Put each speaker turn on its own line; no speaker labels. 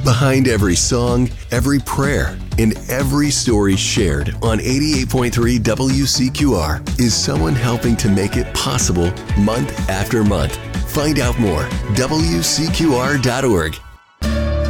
Behind every song, every prayer, and every story shared on 88.3 WCQR is someone helping to make it possible month after month. Find out more. WCQR.org.